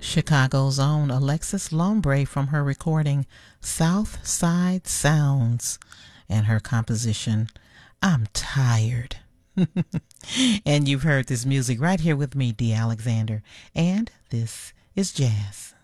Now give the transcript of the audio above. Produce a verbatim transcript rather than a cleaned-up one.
Chicago's own Alexis Lombre from her recording South Side Sounds and her composition I'm Tired. And you've heard this music right here with me, Dee Alexander, and this is Jazz.